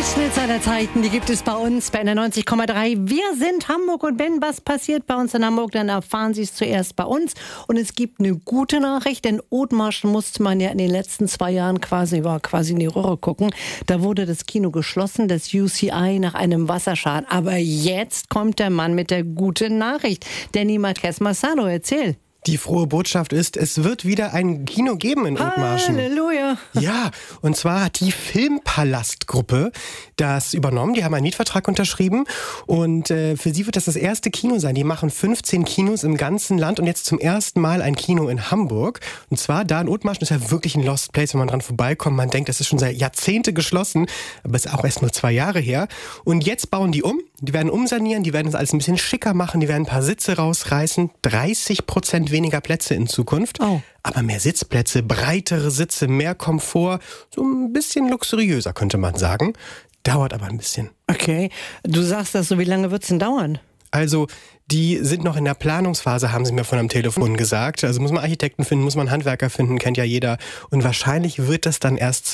Schnitzer der Zeiten, die gibt es bei uns bei 90,3. Wir sind Hamburg und wenn was passiert bei uns in Hamburg, dann erfahren Sie es zuerst bei uns. Und es gibt eine gute Nachricht, denn Othmarschen musste man ja in den letzten 2 Jahren quasi in die Röhre gucken. Da wurde das Kino geschlossen, das UCI, nach einem Wasserschaden. Aber jetzt kommt der Mann mit der guten Nachricht. Danny Marquez Massado, erzähl. Die frohe Botschaft ist, es wird wieder ein Kino geben in Othmarschen. Halleluja. Ja, und zwar hat die Filmpalast-Gruppe das übernommen. Die haben einen Mietvertrag unterschrieben und für sie wird das erste Kino sein. Die machen 15 Kinos im ganzen Land und jetzt zum ersten Mal ein Kino in Hamburg. Und zwar da in Othmarschen ist ja wirklich ein Lost Place, wenn man dran vorbeikommt. Man denkt, das ist schon seit Jahrzehnten geschlossen, aber es ist auch erst nur 2 Jahre her. Und jetzt bauen die um. Die werden umsanieren, die werden das alles ein bisschen schicker machen, die werden ein paar Sitze rausreißen, 30% weniger Plätze in Zukunft, aber mehr Sitzplätze, breitere Sitze, mehr Komfort, so ein bisschen luxuriöser könnte man sagen, dauert aber ein bisschen. Okay, du sagst das so, wie lange wird es denn dauern? Also, die sind noch in der Planungsphase, haben sie mir von am Telefon gesagt. Also muss man Architekten finden, muss man Handwerker finden, kennt ja jeder. Und wahrscheinlich wird das dann erst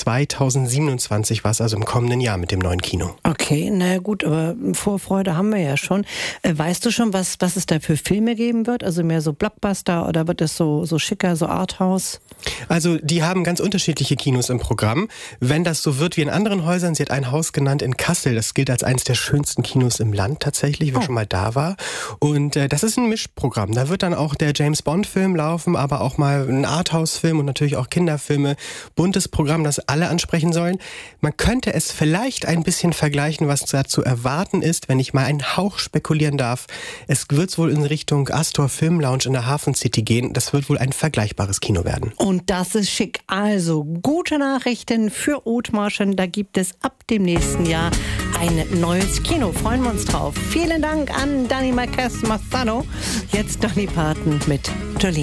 2027 was, also im kommenden Jahr mit dem neuen Kino. Okay, na gut, aber Vorfreude haben wir ja schon. Weißt du schon, was es da für Filme geben wird? Also mehr so Blockbuster oder wird es so schicker, so Arthouse? Also die haben ganz unterschiedliche Kinos im Programm. Wenn das so wird wie in anderen Häusern, sie hat ein Haus genannt in Kassel, das gilt als eines der schönsten Kinos im Land tatsächlich, wer schon mal da war. Und das ist ein Mischprogramm. Da wird dann auch der James-Bond-Film laufen, aber auch mal ein Arthouse-Film und natürlich auch Kinderfilme. Buntes Programm, das alle ansprechen sollen. Man könnte es vielleicht ein bisschen vergleichen, was da zu erwarten ist, wenn ich mal einen Hauch spekulieren darf. Es wird wohl in Richtung Astor Film Lounge in der Hafen City gehen. Das wird wohl ein vergleichbares Kino werden. Und das ist schick. Also, gute Nachrichten für Othmarschen. Da gibt es ab dem nächsten Jahr ein neues Kino. Freuen wir uns drauf. Vielen Dank an Danny Marquez Massado. Jetzt Dolly Parton mit Jolene.